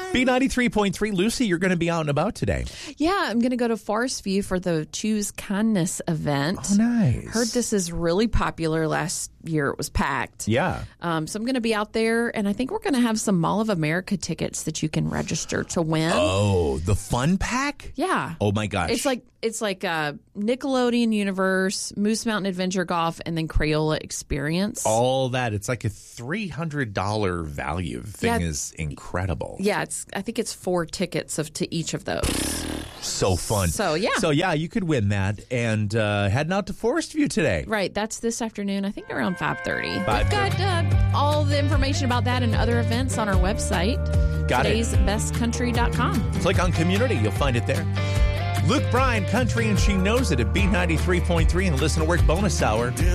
B93.3, Lucy, you're going to be out and about today. Yeah, I'm going to go to Forest View for the Choose Kindness event. Oh, nice. Heard this is really popular. Last year it was packed. Yeah. So I'm going to be out there, and I think we're going to have some Mall of America tickets that you can register to win. Oh, the fun pack? Yeah. Oh, my gosh. It's like Nickelodeon Universe, Moose Mountain Adventure Golf, and then Crayola Experience. All that. It's like a $300 value. The thing is incredible. Yeah, I think it's 4 tickets to each of those. So fun. So, yeah. You could win that. And heading out to Forest View today. Right. That's this afternoon, I think around 5:30. We've got all the information about that and other events on our website. Today'sBestCountry.com. Click on Community. You'll find it there. Luke Bryan, Country and She Knows It at B93.3 and the Listen to Work bonus hour.